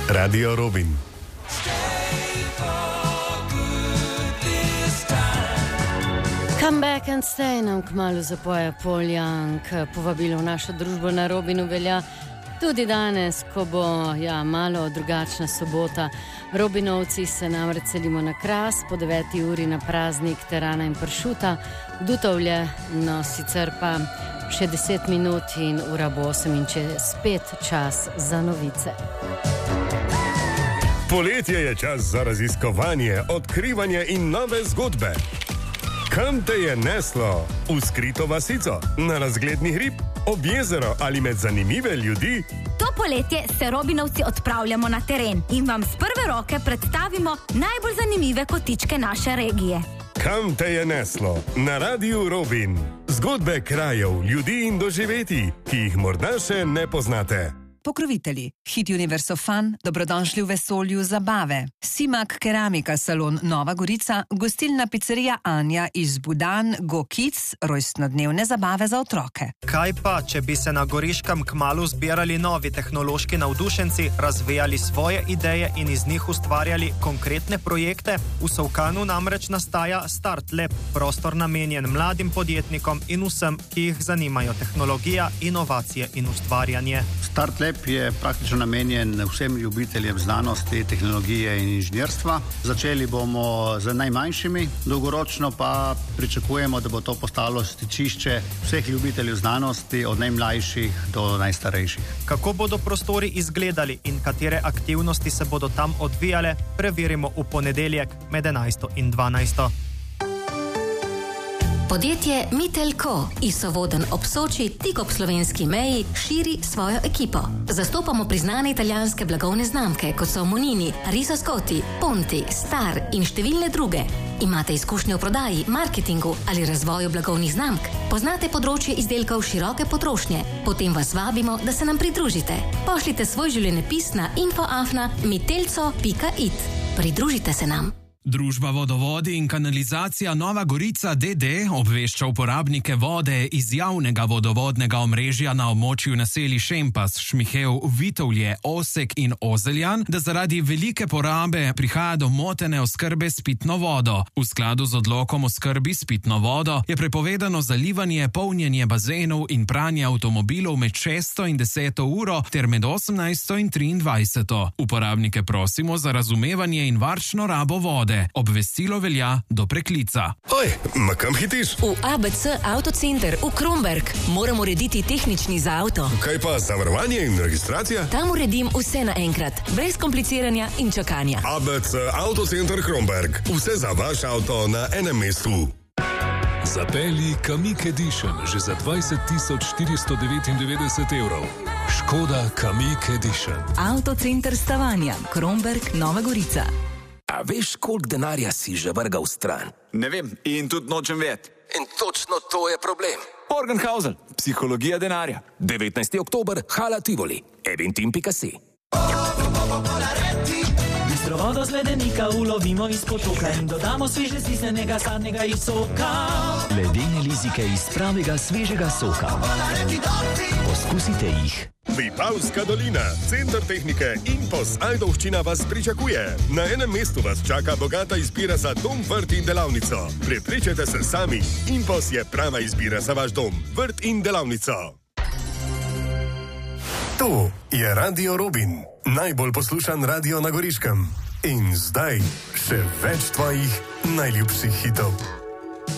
Radio Robin. Come back and stay nam kmalu zapoje Paul Young. Povabilo v našo družbo na Robinu velja tudi danes, ko bo malo drugačna sobota. Robinovci se namreč selimo na Kras po 9. uri na praznik terana in pršuta. Dutovlje, no sicer pa še 10 minut in ura bo 8 in spet čas za novice. Poletje je čas za raziskovanje, odkrivanje in nove zgodbe. Kam te je neslo? V skrito vasico, na razgledni hrib, ob jezero ali med zanimive ljudi? To poletje se Robinovci odpravljamo na teren in vam z prve roke predstavimo najbolj zanimive kotičke naše regije. Kam te je neslo? Na Radiu Robin. Zgodbe krajev, ljudi in doživetij, ki jih morda še ne poznate. Pokrovitelji, Hit Universo Fun, dobrodošli v vesolju zabave. Simak Keramika salon Nova Gorica, gostilna pizzerija Anja iz Budan, Go Kids, rojstnodnevne zabave za otroke. Kaj pa, če bi se na Goriškem kmalu zbirali novi tehnološki navdušenci, razvijali svoje ideje in iz njih ustvarjali konkretne projekte? V Solkanu namreč nastaja Start Lab, prostor namenjen mladim podjetnikom in vsem, ki jih zanimajo tehnologija, inovacije in ustvarjanje. Start Lab je praktično namenjen vsem ljubiteljem znanosti, tehnologije in inženirstva. Začeli bomo z najmanjšimi, dolgoročno pa pričakujemo, da bo to postalo stičišče vseh ljubiteljev znanosti, od najmlajših do najstarejših. Kako bodo prostori izgledali in katere aktivnosti se bodo tam odvijale, preverimo v ponedeljek med 11. in 12. Podjetje Mitelko iz Sovodenj ob Soči, tik ob slovenski meji, širi svojo ekipo. Zastopamo priznane italijanske blagovne znamke, kot so Monini, Riso Scotti, Ponti, Star in številne druge. Imate izkušnje v prodaji, marketingu ali razvoju blagovnih znamk? Poznate področje izdelkov široke potrošnje? Potem vas vabimo, da se nam pridružite. Pošljite svoj življenjepis na info@mitelco.it. Pridružite se nam. Družba Vodovodi in kanalizacija Nova Gorica d.d. obvešča uporabnike vode iz javnega vodovodnega omrežja na območju naselij Šempas, Šmihev, Vitovlje, Osek in Ozeljan, da zaradi velike porabe prihaja do motene oskrbe s pitno vodo. V skladu z odlokom o skrbi s pitno vodo je prepovedano zalivanje, polnjenje bazenov in pranje avtomobilov med 6. in 10. uro ter med 18. in 23. Uporabnike prosimo za razumevanje in varčno rabo vode. Obvestilo velja do preklica. Oj, ma kam hitiš? V ABC Autocenter v Kromberg. Moram urediti tehnični za avto. Kaj pa zavarovanje in registracija? Tam uredim vse naenkrat, brez kompliciranja in čakanja. ABC Autocenter Kromberg. Vse za vaš avto na enem mestu. Zapelji Kamiq Edition že za 20.499 evrov. Škoda Kamiq Edition. Autocenter Stavanja, Kromberg, Nova Gorica. A veš, koliko denarja si že vrgal stran? Ne vem in tudi nočem vedeti. In točno to je problem. Morgenhausen, psihologija denarja. 19. oktober, Hala Tivoli, eventim.si. Bistro vodo z ledenika ulovimo iz potoka in dodamo sveže stisnenega sadnega iz soka. Ledene lizike iz pravega svežega soka. Poskusite jih. Vipavska dolina, center tehnike Impos Ajdovščina vas pričakuje. Na enem mestu vas čaka bogata izbira za dom, vrt in delavnico. Prepričajte se sami, Impos je prava izbira za vaš dom, vrt in delavnico. To je Radio Robin, najbolj poslušan radio na Goriškem. In zdaj še več tvojih najljubših hitov.